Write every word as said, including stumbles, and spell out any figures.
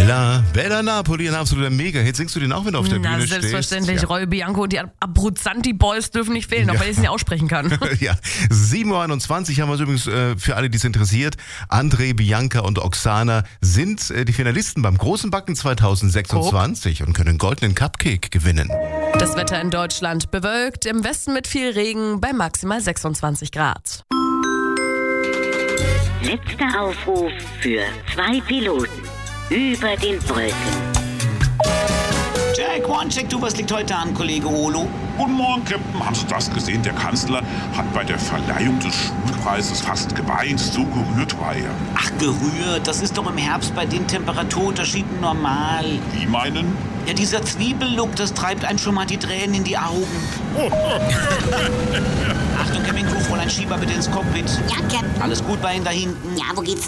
Bella, Bella Napoli, ein absoluter Mega-Hit. Singst du den auch, wenn du auf der Na, Bühne selbstverständlich. stehst? Roy Bianco und die Abruzzanti Boys dürfen nicht fehlen, auch Ja. weil ich es nicht aussprechen kann. Ja, sieben Uhr einundzwanzig haben wir es übrigens äh, für alle, die es interessiert. André, Bianca und Oksana sind äh, die Finalisten beim Großen Backen zwanzig sechsundzwanzig und können einen goldenen Cupcake gewinnen. Das Wetter in Deutschland bewölkt, im Westen mit viel Regen bei maximal sechsundzwanzig Grad. Letzter Aufruf für zwei Piloten über den Wolken. Jack, one, check, du, was liegt heute an, Kollege Olo? Guten Morgen, Captain. Haben Sie das gesehen? Der Kanzler hat bei der Verleihung des Schulpreises fast geweint. So gerührt war er. Ach, gerührt, das ist doch im Herbst bei den Temperaturunterschieden normal. Wie meinen? Ja, dieser Zwiebellook, das treibt einem schon mal die Tränen in die Augen. Achtung, Cabin Crew, Fräulein Schieber bitte ins Cockpit. Ja, Captain. Alles gut bei Ihnen da hinten? Ja, wo geht's